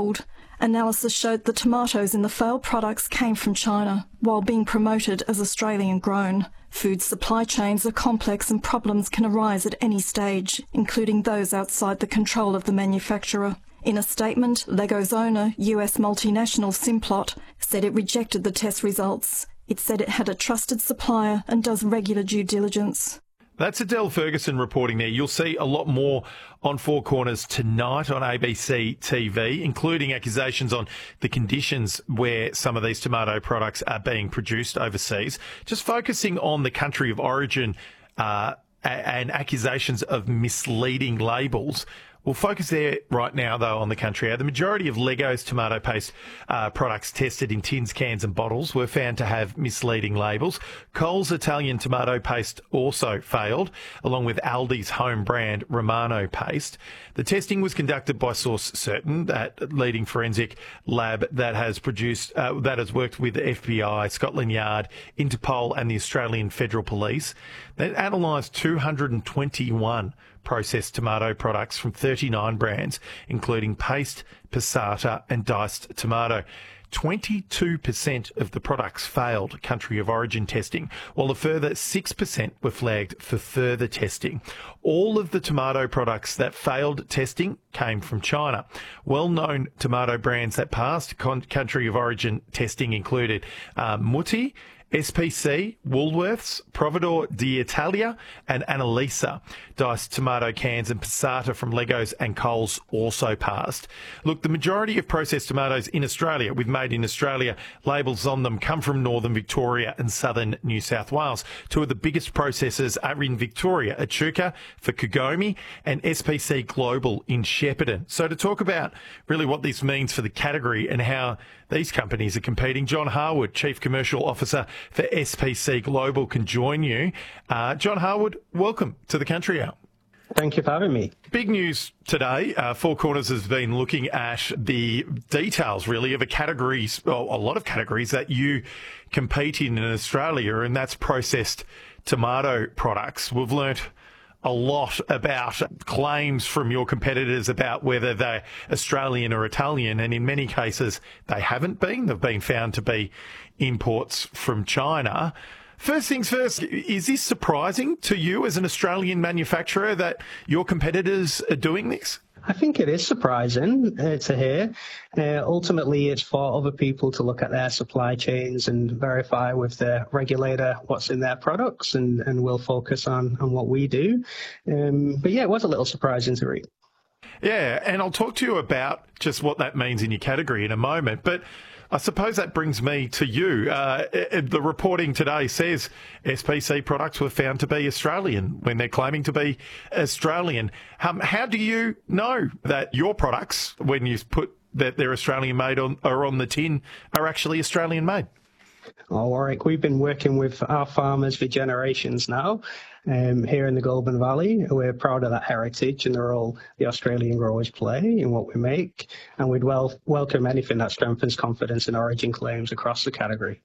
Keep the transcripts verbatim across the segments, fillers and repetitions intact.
doubled. Analysis showed the tomatoes in the failed products came from China, while being promoted as Australian grown. Food supply chains are complex and problems can arise at any stage, including those outside the control of the manufacturer. In a statement, Lego's owner, U S multinational Simplot, said it rejected the test results. It said it had a trusted supplier and does regular due diligence. That's Adele Ferguson reporting there. You'll see a lot more on Four Corners tonight on A B C T V, including accusations on the conditions where some of these tomato products are being produced overseas. Just focusing on the country of origin uh, and accusations of misleading labels. We'll focus there right now, though, on the country. The majority of Lego's tomato paste uh, products tested in tins, cans and bottles were found to have misleading labels. Coles Italian tomato paste also failed, along with Aldi's home brand Romano paste. The testing was conducted by Source Certain, that leading forensic lab that has produced, uh, that has worked with the F B I, Scotland Yard, Interpol and the Australian Federal Police. They analysed two hundred twenty-one processed tomato products from thirty-nine brands, including paste, passata and diced tomato. twenty-two percent of the products failed country of origin testing, while a further six percent were flagged for further testing. All of the tomato products that failed testing came from China. Well-known tomato brands that passed con- country of origin testing included uh, Mutti, S P C, Woolworths, Providore d'Italia and Annalisa. Diced tomato cans and passata from Legos and Coles also passed. Look, the majority of processed tomatoes in Australia with Made in Australia labels on them come from northern Victoria and southern New South Wales. Two of the biggest processors are in Victoria, Echuca for Cogomi and S P C Global in Shepparton. So to talk about really what this means for the category and how these companies are competing, John Harwood, Chief Commercial Officer for S P C Global, can join you. Uh, John Harwood, welcome to the Country Hour. Thank you for having me. Big news today. Uh, Four Corners has been looking at the details, really, of a categories, well, a lot of categories that you compete in in Australia, and that's processed tomato products. We've learnt a lot about claims from your competitors about whether they're Australian or Italian, and in many cases they haven't been. They've been found to be imports from China. First things first, is this surprising to you as an Australian manufacturer that your competitors are doing this? I think it is surprising uh, to hear. Uh, ultimately, it's for other people to look at their supply chains and verify with the regulator what's in their products, and, and we'll focus on, on what we do. Um, but yeah, it was a little surprising to read. Yeah, and I'll talk to you about just what that means in your category in a moment. But I suppose that brings me to you. Uh, the reporting today says S P C products were found to be Australian when they're claiming to be Australian. Um, how do you know that your products, when you put that they're Australian made on, or on the tin, are actually Australian made? Oh, Warwick, we've been working with our farmers for generations now um, here in the Goulburn Valley. We're proud of that heritage and the role the Australian growers play in what we make, and we'd wel- welcome anything that strengthens confidence in origin claims across the category.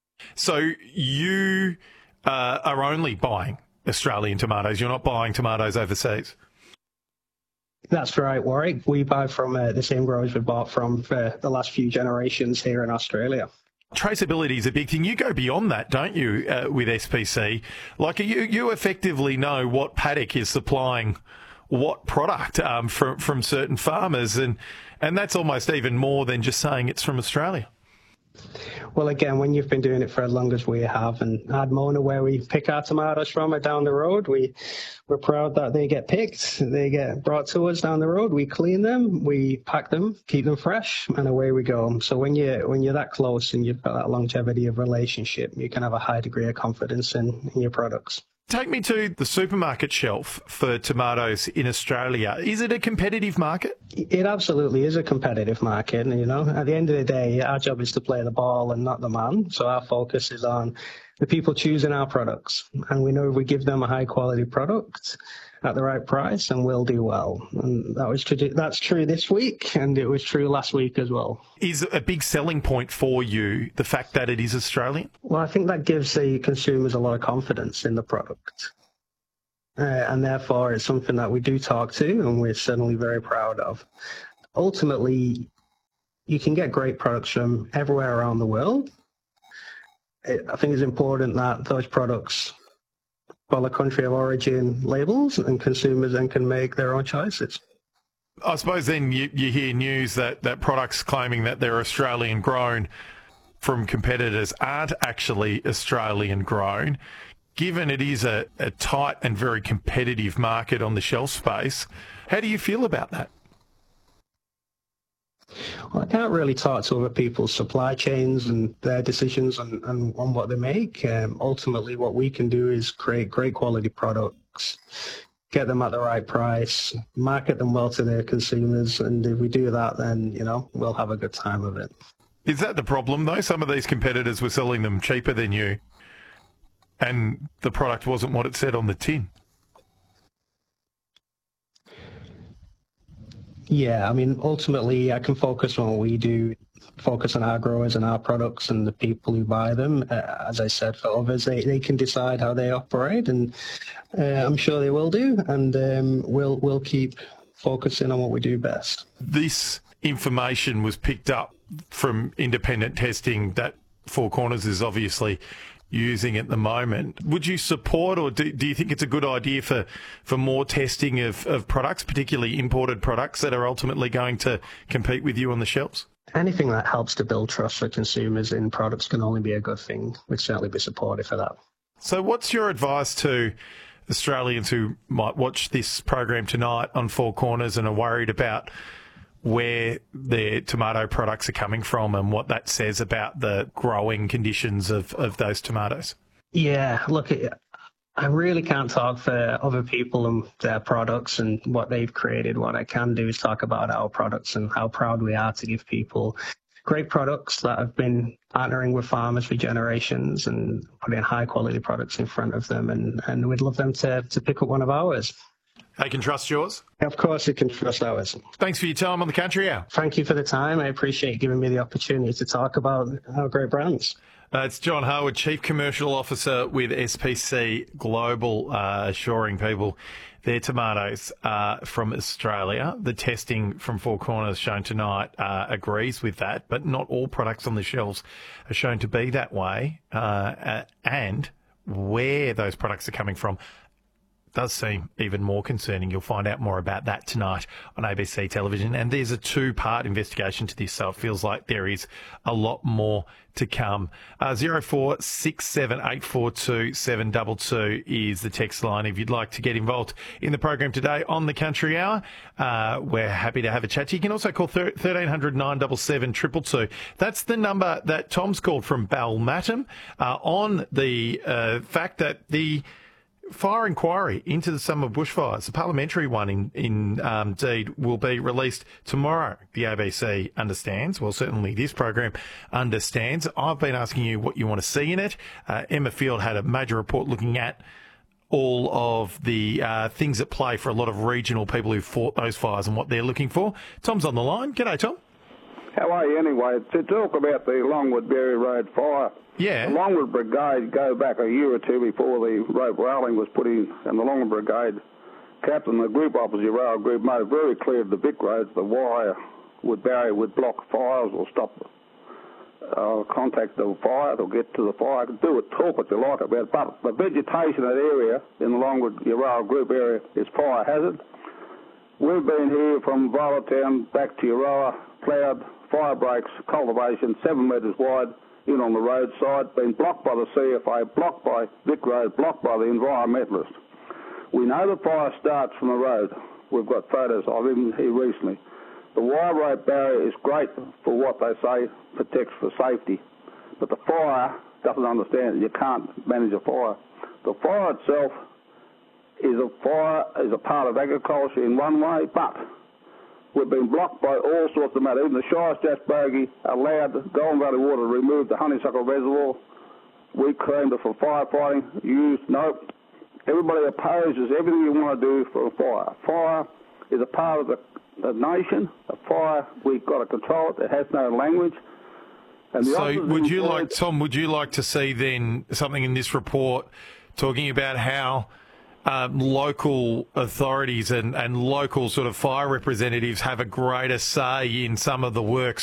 So you uh, are only buying Australian tomatoes. You're not buying tomatoes overseas? That's right, Warwick. We buy from uh, the same growers we bought from for the last few generations here in Australia. Traceability is a big thing. You go beyond that, don't you, uh, with S P C? Like, you, you effectively know what paddock is supplying what product um, from from certain farmers, and and that's almost even more than just saying it's from Australia. Well, again, when you've been doing it for as long as we have, and Ardmona, where we pick our tomatoes from, are down the road, we, we're proud that they get picked, they get brought to us down the road, we clean them, we pack them, keep them fresh, and away we go. So when, you, when you're that close and you've got that longevity of relationship, you can have a high degree of confidence in, in your products. Take me to the supermarket shelf for tomatoes in Australia. Is it a competitive market? It absolutely is a competitive market. You know, at the end of the day, our job is to play the ball and not the man. So our focus is on the people choosing our products. And we know if we give them a high quality product at the right price, and we'll do well. And that was true, that's true this week, and it was true last week as well. Is a big selling point for you the fact that it is Australian? Well, I think that gives the consumers a lot of confidence in the product. Uh, and therefore, it's something that we do talk to, and we're certainly very proud of. Ultimately, you can get great products from everywhere around the world. It, I think it's important that those products follow country of origin labels and consumers then can make their own choices. I suppose then you, you hear news that, that products claiming that they're Australian grown from competitors aren't actually Australian grown. Given it is a, a tight and very competitive market on the shelf space, how do you feel about that? Well, I can't really talk to other people's supply chains and their decisions on, on, on what they make. Um, ultimately, what we can do is create great quality products, get them at the right price, market them well to their consumers, and if we do that, then, you know, we'll have a good time of it. Is that the problem, though? Some of these competitors were selling them cheaper than you, and the product wasn't what it said on the tin. Yeah, I mean, ultimately, I can focus on what we do, focus on our growers and our products and the people who buy them. Uh, as I said, for others, they, they can decide how they operate, and uh, I'm sure they will do, and um, we'll, we'll keep focusing on what we do best. This information was picked up from independent testing that Four Corners is obviously using at the moment. Would you support, or do, do you think it's a good idea for, for more testing of, of products, particularly imported products that are ultimately going to compete with you on the shelves? Anything that helps to build trust for consumers in products can only be a good thing. We'd certainly be supportive for that. So what's your advice to Australians who might watch this program tonight on Four Corners and are worried about where their tomato products are coming from and what that says about the growing conditions of, of those tomatoes? Yeah, look, I really can't talk for other people and their products and what they've created. What I can do is talk about our products and how proud we are to give people great products that have been partnering with farmers for generations and putting high quality products in front of them. And, and we'd love them to, to pick up one of ours. They can trust yours? Of course, you can trust ours. Thanks for your time on the Country Hour. Thank you for the time. I appreciate giving me the opportunity to talk about our great brands. Uh, it's John Harwood, Chief Commercial Officer with S P C Global, uh, assuring people their tomatoes are from Australia. The testing from Four Corners shown tonight uh, agrees with that, but not all products on the shelves are shown to be that way. Uh, and where those products are coming from does seem even more concerning. You'll find out more about that tonight on A B C television. And there's a two-part investigation to this, so it feels like there is a lot more to come. Uh, zero four six seven eight four two seven two two is the text line if you'd like to get involved in the program today on the Country Hour. Uh, we're happy to have a chat. You can also call thirteen hundred nine seven seven two two two. That's the number that Tom's called from Balmatum uh, on the uh, fact that the fire inquiry into the summer bushfires, the parliamentary one in, in um, indeed, will be released tomorrow. The A B C understands, well, certainly this program understands. I've been asking you what you want to see in it. Uh, Emma Field had a major report looking at all of the uh, things at play for a lot of regional people who fought those fires and what they're looking for. Tom's on the line. G'day, Tom. How are you anyway? To talk about the Longwood Berry Road fire. Yeah. The Longwood Brigade go back a year or two before the rope railing was put in, and the Longwood Brigade captain, the group opposite rail group, made it very clear to the Vic roads the wire would barrier would block fires or stop uh, contact the fire or get to the fire. Do it, talk what you like about it, but the vegetation in that area in the Longwood Yarra group area is fire hazard. We've been here from Violet Town back to Yarra, ploughed, fire breaks, cultivation, seven metres wide, in on the roadside, been blocked by the C F A, blocked by Vic Road, blocked by the environmentalists. We know the fire starts from the road. We've got photos of him here recently. The wire rope barrier is great for what they say protects for safety, but the fire doesn't understand it. You can't manage a fire. The fire itself is a fire, is a part of agriculture in one way, but we've been blocked by all sorts of matter. Even the Shire Stats Bogey allowed Golden Valley Water to remove the honeysuckle reservoir. We claimed it for firefighting. Used, no. Everybody opposes everything you want to do for a fire. Fire is a part of the, the nation. A fire, we've got to control it. It has no language. And the so would you employed... like, Tom, would you like to see then something in this report talking about how Um, local authorities and, and local sort of fire representatives have a greater say in some of the works